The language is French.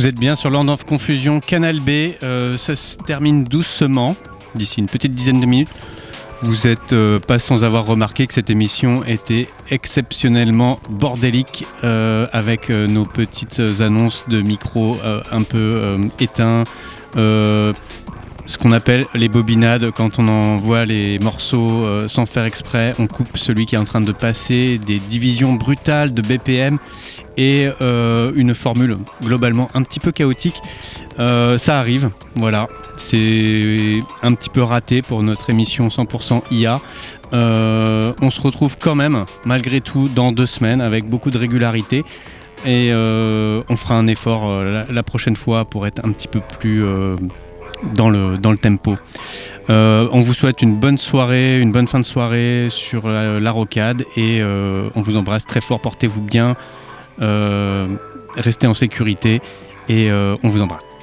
Vous êtes bien sur Land of Confusion, Canal B. Ça se termine doucement, d'ici une petite dizaine de minutes. Vous n'êtes pas sans avoir remarqué que cette émission était exceptionnellement bordélique, avec nos petites annonces de micro un peu éteints. Ce qu'on appelle les bobinades, quand on envoie les morceaux sans faire exprès, on coupe celui qui est en train de passer, des divisions brutales de BPM et une formule globalement un petit peu chaotique. Ça arrive, voilà, c'est un petit peu raté pour notre émission 100% IA. On se retrouve quand même, malgré tout, dans 2 semaines avec beaucoup de régularité. Et on fera un effort la prochaine fois pour être un petit peu plus dans le tempo. On vous souhaite une bonne soirée, une bonne fin de soirée sur la rocade et on vous embrasse très fort, portez-vous bien, restez en sécurité et on vous embrasse.